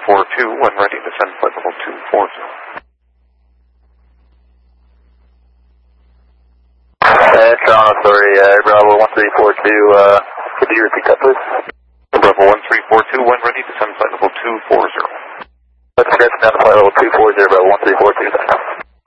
1342, when ready, descend flight level 240. Toronto, sorry, Bravo 1342, could you repeat that, please? Bravo 1342, when ready, descend flight level 240. Let's get down to